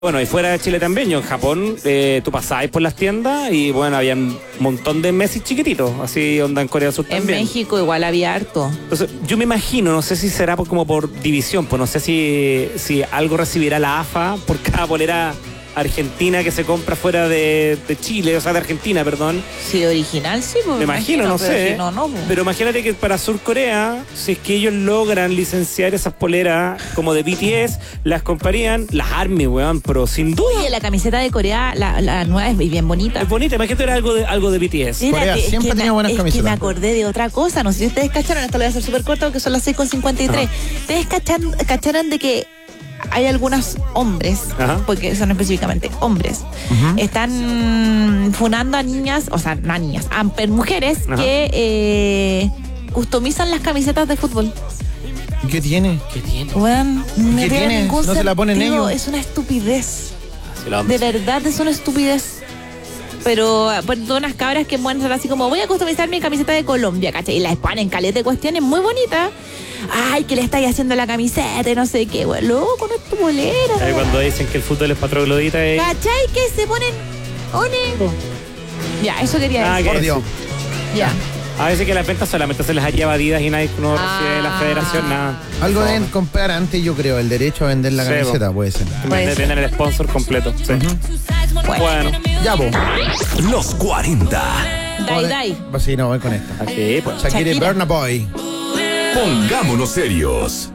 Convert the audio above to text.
Bueno, y fuera de Chile también, yo en Japón, tú pasabas por las tiendas y bueno, había un montón de Messi chiquititos, así onda en Corea del Sur también. En México igual había harto. Entonces, yo me imagino, no sé si será como por división, pues no sé si algo recibirá la AFA por cada polera argentina que se compra fuera de Chile, o sea, de Argentina, perdón. Sí, original, sí. Pues, me imagino, no sé. Si no, pues. Pero imagínate que para Sur Corea, si es que ellos logran licenciar esas poleras como de BTS, las comprarían las ARMY, weón, pero sin duda. Oye, la camiseta de Corea, la nueva es bien bonita. Es bonita, imagínate era algo de BTS. Mira, Corea siempre tenía buenas camisetas. Que me acordé de otra cosa, no sé si ustedes cacharon, esto lo voy a hacer súper corto porque son las 6:53. ¿Ustedes cacharon de que hay algunos hombres, porque son específicamente hombres, están funando a niñas, o sea, no a niñas, a mujeres que customizan las camisetas de fútbol? ¿Qué tiene? Bueno, ¿Qué tiene? ¿No se la ponen ellos? Es una estupidez. De verdad es una estupidez. Pero todas unas cabras que pueden ser así como, voy a customizar mi camiseta de Colombia, ¿cachai? Y las ponen caleta de cuestiones muy bonitas. Ay, que le estáis haciendo la camiseta y no sé qué, güey. Loco, no es tu bolera. Cuando dicen que el fútbol es patroglodita. ¿Cachai? Que se ponen. Ya, eso quería decir. Por Dios. Ya. A veces que las ventas solamente se les lleva Adidas y nadie no recibe de la federación nada. Algo deben comprar antes, yo creo, el derecho a vender la camiseta, puede ser. Tienen el sponsor completo. Sí. Bueno. Ya, po. Los 40. Dai. Sí, no, voy con esta. Aquí, pues. Shakira y Burna Boy. Pongámonos serios.